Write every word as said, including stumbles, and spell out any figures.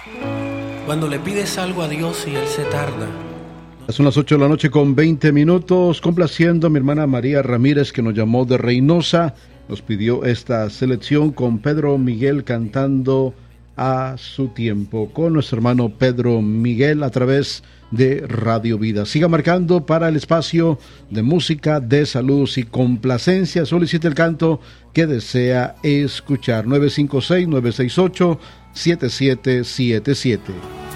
Cuando le pides algo a Dios y Él se tarda. Son las ocho de la noche con veinte minutos, complaciendo a mi hermana María Ramírez, que nos llamó de Reynosa. Nos pidió esta selección con Pedro Miguel cantando A Su Tiempo, con nuestro hermano Pedro Miguel a través de Radio Vida. Siga marcando para el espacio de música, de salud y complacencia. Solicite el canto que desea escuchar. nueve cinco seis, nueve seis ocho, siete siete siete siete.